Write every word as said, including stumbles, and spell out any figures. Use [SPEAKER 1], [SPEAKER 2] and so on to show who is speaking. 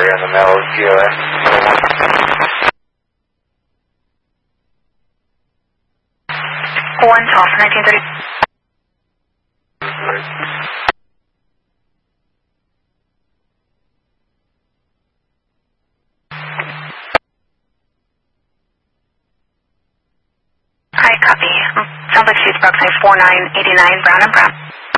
[SPEAKER 1] here in the middle of G O S.
[SPEAKER 2] one twelve, nineteen thirty. Hi, copy. Sounds like she's approximately four nine eighty-nine Brown and Brown.